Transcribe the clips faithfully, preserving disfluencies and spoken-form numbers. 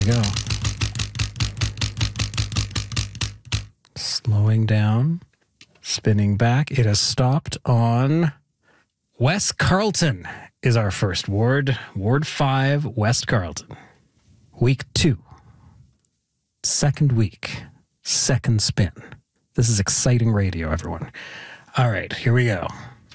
Go. Slowing down, spinning back. It has stopped on West Carleton is our first ward. Ward five, West Carleton. Week two. Second week. Second spin. This is exciting radio, everyone. All right, here we go.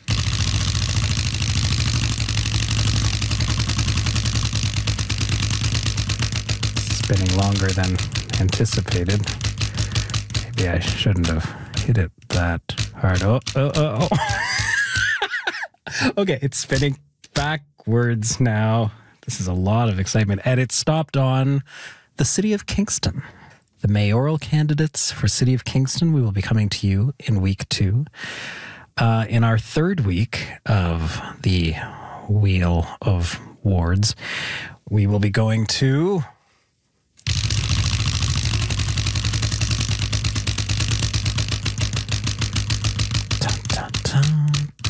Spinning longer than anticipated. Maybe I shouldn't have hit it that hard. Oh, oh, oh, oh. Okay, it's spinning backwards now. This is a lot of excitement. And it stopped on the city of Kingston. The mayoral candidates for City of Kingston, we will be coming to you in week two. Uh, in our third week of the Wheel of Wards, we will be going to... Dun, dun, dun.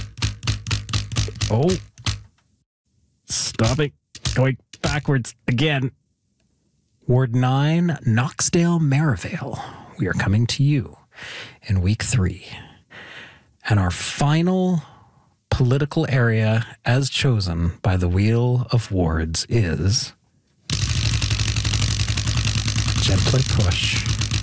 Oh, stopping, going backwards again. Ward nine, Knoxdale Merivale. We are coming to you in week three. And our final political area as chosen by the Wheel of Wards is gently push.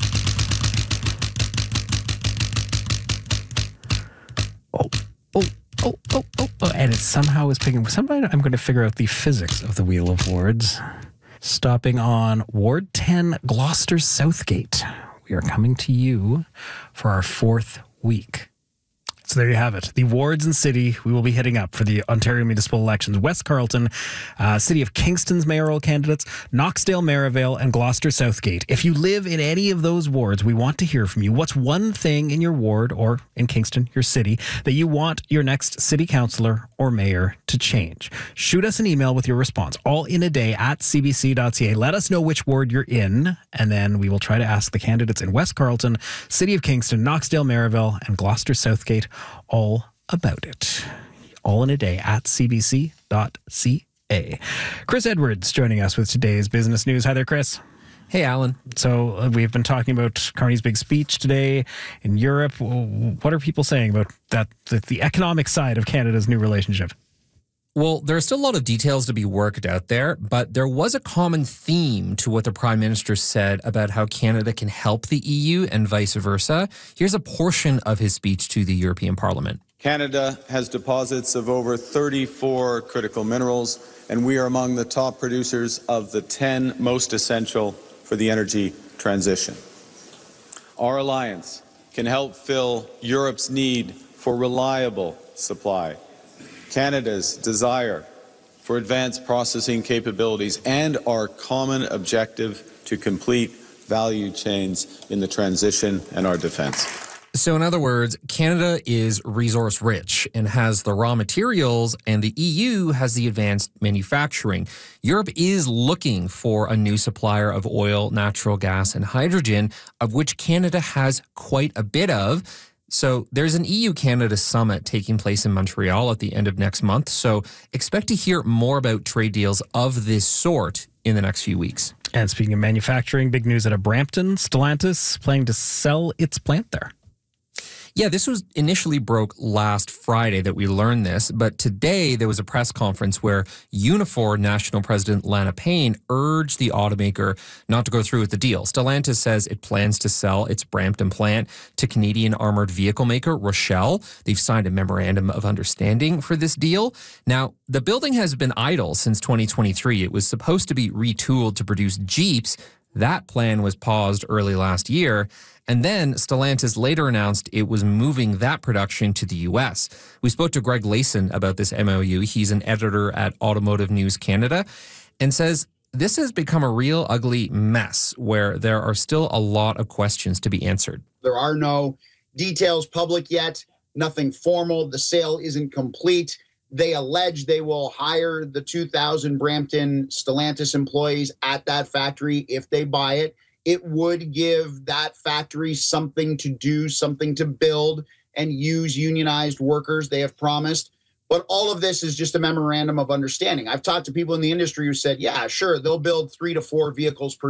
Oh, oh, oh, oh, oh, oh. And it somehow is picking. Somehow I'm going to figure out the physics of the Wheel of Wards. Stopping on Ward ten, Gloucester Southgate. We are coming to you for our fourth week. So there you have it. The wards and city we will be hitting up for the Ontario municipal elections. West Carleton, uh, City of Kingston's mayoral candidates, Knoxdale Merivale, and Gloucester Southgate. If you live in any of those wards, we want to hear from you. What's one thing in your ward or in Kingston, your city, that you want your next city councillor or mayor to change? Shoot us an email with your response, all in a day at c b c dot c a. Let us know which ward you're in, and then we will try to ask the candidates in West Carleton, City of Kingston, Knoxdale Merivale, and Gloucester Southgate all about it. All in a day at c b c dot c a. Chris Edwards joining us with today's business news. Hi there, Chris. Hey, Alan. So uh, we've been talking about Carney's big speech today in Europe. What are people saying about that, the, the economic side of Canada's new relationship? Well, there are still a lot of details to be worked out there, but there was a common theme to what the Prime Minister said about how Canada can help the E U and vice versa. Here's a portion of his speech to the European Parliament. Canada has deposits of over thirty-four critical minerals, and we are among the top producers of the ten most essential for the energy transition. Our alliance can help fill Europe's need for reliable supply, Canada's desire for advanced processing capabilities, and our common objective to complete value chains in the transition and our defense. So in other words, Canada is resource rich and has the raw materials, and the E U has the advanced manufacturing. Europe is looking for a new supplier of oil, natural gas, and hydrogen, of which Canada has quite a bit of. So there's an E U-Canada summit taking place in Montreal at the end of next month. So expect to hear more about trade deals of this sort in the next few weeks. And speaking of manufacturing, big news out of Brampton. Stellantis planning to sell its plant there. Yeah, this was initially broke last Friday that we learned this, but today there was a press conference where Unifor National President Lana Payne urged the automaker not to go through with the deal. Stellantis says it plans to sell its Brampton plant to Canadian armored vehicle maker Rochelle. They've signed a memorandum of understanding for this deal. Now, the building has been idle since twenty twenty-three. It was supposed to be retooled to produce Jeeps. That plan was paused early last year. And then Stellantis later announced it was moving that production to the U S. We spoke to Greg Layson about this M O U. He's an editor at Automotive News Canada and says this has become a real ugly mess where there are still a lot of questions to be answered. There are no details public yet, nothing formal. The sale isn't complete. They allege they will hire the two thousand Brampton Stellantis employees at that factory if they buy it. It would give that factory something to do, something to build, and use unionized workers, they have promised. But all of this is just a memorandum of understanding. I've talked to people in the industry who said, yeah, sure, they'll build three to four vehicles per